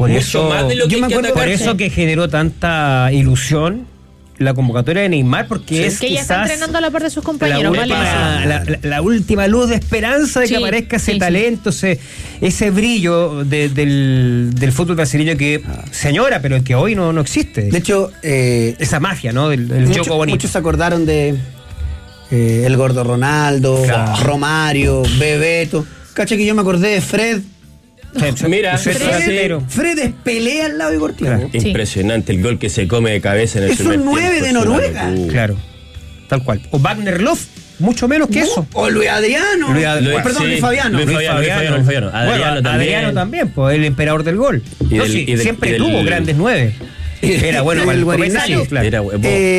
Por Mucho eso, más de lo que yo me hay que acuerdo por atacarse. eso que generó tanta ilusión la convocatoria de Neymar, porque Sí. es Que ya está quizás entrenando a la par de sus compañeros, ¿vale? la última luz de esperanza de que Sí, aparezca ese sí, talento, ese brillo del fútbol brasileño que se añora, pero que hoy no existe. De hecho, Esa magia, ¿no? Del Choco bonito. muchos se acordaron de el gordo Ronaldo, Claro. Romario, Bebeto. Cacha que yo me acordé de Fred. Mira, Fred es pelea al lado de Igor Thiago. Sí. impresionante el gol que se come de cabeza en el Es un primer 9 tiempo, de es una Noruega. locura. Claro, tal cual. O Wagner Love, mucho menos que eso. O Luis Adriano. Luis Adriano. Perdón, sí. Luis Fabiano. Luis Fabiano. Adriano Bueno, también. Adriano también, pues el emperador del gol. Y No, del- sí, y del- siempre y del- tuvo grandes 9. Era bueno para el Guarinazzi, comentario, claro. Era huevo.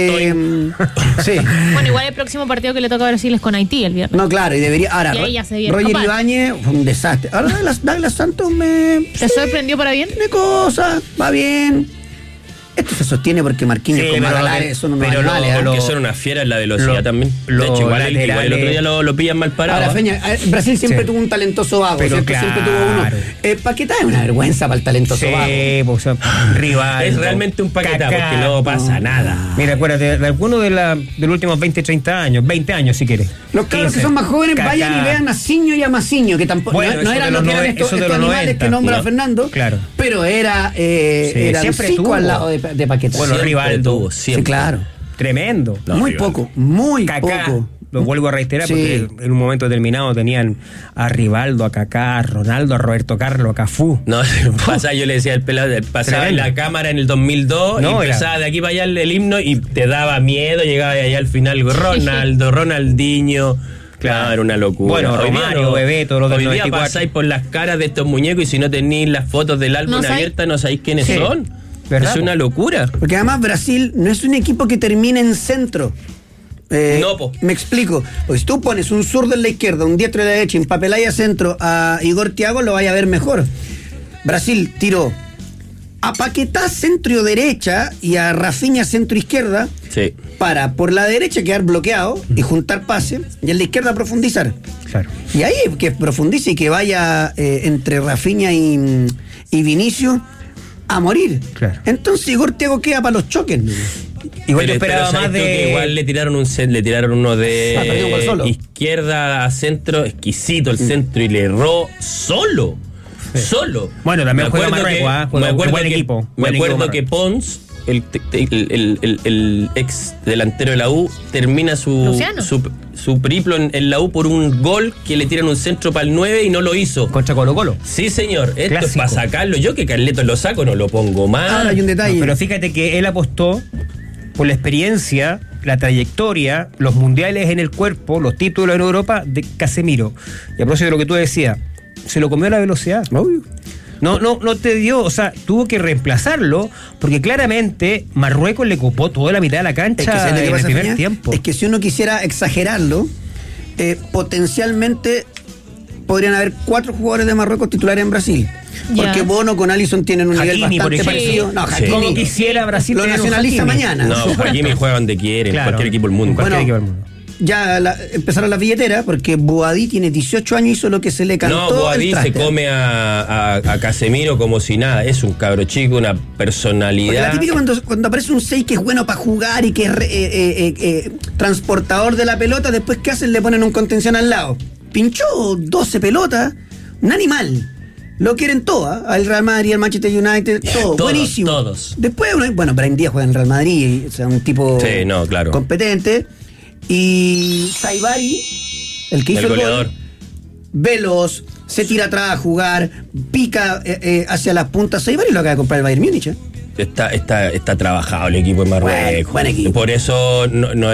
Sí. Bueno, igual el próximo partido que le toca a Brasil es con Haití el viernes. No, claro, y debería. Ahora, Y ahí ya se viene Roger Copal. Ibáñez fue un desastre. Ahora Douglas Santos ¿Te sorprendió para bien? tiene cosas, va bien. Esto se sostiene porque Marquinhos Sí, con pero Magalares son unos pero animales. ¿ah? Porque son una fiera en la velocidad lo- también. De los hecho, igual el laterales- otro día lo pillan mal parado. Ahora, Feña, Brasil siempre Sí. tuvo un talentoso vago, Pero siempre tuvo uno. claro. Paquetá es una vergüenza para el talentoso vago. Sí, pues, o sea, rival. Es realmente un paquetá Kaká. porque no pasa nada. Mira, acuérdate, de alguno de los últimos 20, 30 años, 20 años si quieres. Los cabros 15. que son más jóvenes Kaká. vayan y vean a Ciño y a Maciño, que tampoco Bueno, no eso eran de lo los que eran nove- estos, eso de estos los animales 90. que nombra No. Fernando, Claro. pero era el siempre Zico tuvo. al lado de Paquetá. Bueno, Siempre Rivaldo. tuvo, sí, siempre. claro. Tremendo. No, muy Rivaldo. poco, muy Kaká, poco. lo vuelvo a reiterar, Sí. porque en un momento determinado tenían a Rivaldo, a Kaká, a Ronaldo, a Roberto Carlos, a Cafú. No, pasa, yo le decía al pelado, pasaba en Tremendo. la cámara en el 2002 No, y empezaba de aquí para allá el himno y te daba miedo, llegaba allá al final Ronaldo, Ronaldinho. Claro, era una locura. Bueno, Hoy día Romario, Bebeto, los del hoy día 94. pasáis por las caras de estos muñecos y si no tenéis las fotos del álbum No sabéis. abiertas no sabéis quiénes Sí. son. ¿Verdad, Es una locura. Porque además Brasil no es un equipo que termina en centro. No, po. Me explico. Pues tú pones un zurdo en la izquierda, un diestro en la derecha, empapeláis a centro a Igor Thiago, lo vaya a ver mejor. Brasil tiró a Paquetá centro derecha y a Rafinha centro izquierda Sí. para por la derecha quedar bloqueado y juntar pase y en la izquierda profundizar. Claro. Y ahí que profundice y que vaya entre Rafinha y Vinicius a morir. Claro. Entonces Igor Thiago queda para los choques, ¿no? Igual yo Pero esperaba ¿sabes más tú que de. igual le tiraron uno Ah, perdió un gol solo. de izquierda a centro, exquisito el centro y le erró solo. Solo. Bueno, también Me juega acuerdo Marruecos, que- ¿ah? Juega me acuerdo buen que- equipo, Me buen acuerdo equipo que Pons, el ex delantero de la U, termina Luciano. su periplo en la U por un gol que le tiran un centro para el 9 y no lo hizo. Contra Colo Colo. Sí, señor, esto Clásico. es para sacarlo. Yo que Carleto lo saco, no lo pongo más. Ahora hay un detalle. Pero fíjate que él apostó por la experiencia, la trayectoria, los mundiales en el cuerpo, los títulos en Europa de Casemiro. Y a propósito de lo que tú decías, se lo comió a la velocidad. No te dio, o sea, tuvo que reemplazarlo porque claramente Marruecos le copó toda la mitad de la cancha ¿sabes lo que en el pasa, primer Feña? tiempo. Es que si uno quisiera exagerarlo, potencialmente podrían haber 4 jugadores de Marruecos titulares en Brasil. Ya. Porque Bono con Alisson tienen un nivel Hakimi, por bastante ejemplo. parecido. No, Sí. Hakimi. Como quisiera Brasil Lo tener un nacionaliza Hakimi. mañana. No, Joaquín juega donde quiere, en Claro, cualquier equipo del mundo. en cualquier Bueno, equipo del mundo. Ya empezaron las billeteras porque Boadí tiene 18 años y hizo lo que se le cantó. No, Boadí el se traste. come a Casemiro como si nada. Es un cabro chico, una Porque la personalidad. típica cuando aparece un 6 que es bueno para jugar y que es transportador de la pelota, después ¿qué hacen? Le ponen un contención al lado. Pinchó 12 pelotas, un animal. Lo quieren todo, ¿ah? Al Real Madrid, al Manchester United, todo. Todos, buenísimo. todos. Después, bueno, Brahim Díaz juega en el Real Madrid, o sea, un tipo Sí, no, claro. competente. Y Saibari, el que hizo El el goleador. gol, veloz, se tira atrás a jugar, pica hacia las puntas. Saibari lo acaba de comprar el Bayern Múnich, ¿eh? Está trabajado el equipo de Marruecos. Buen equipo. Por eso no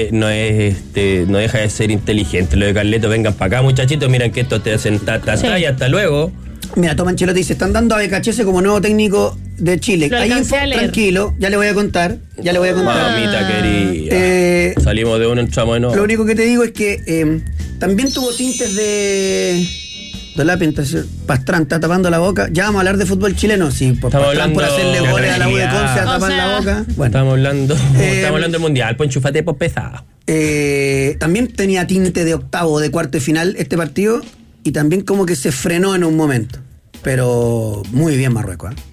deja de ser inteligente lo de Carleto. Vengan para acá, muchachitos, miren que esto te hacen Sí. y hasta luego. Mira, Toma Ancelotti dice, están dando a Becachese como nuevo técnico de Chile. Lo Hay alcancé info, a leer. tranquilo, ya le voy a contar. Mamita querida. Salimos de uno, entramos en otro. Lo único que te digo es que también tuvo tintes de la pintación. Pastrán está tapando la boca. Ya vamos a hablar de fútbol chileno. Sí, por Estamos Pastrán por hablando hacerle de goles a la U de Conce a O tapar sea, la boca. Bueno, Estamos hablando del mundial, pues enchufate por pesado. también tenía tinte de octavo, de cuarto de final este partido. Y también como que se frenó en un momento. Pero muy bien Marruecos, ¿eh?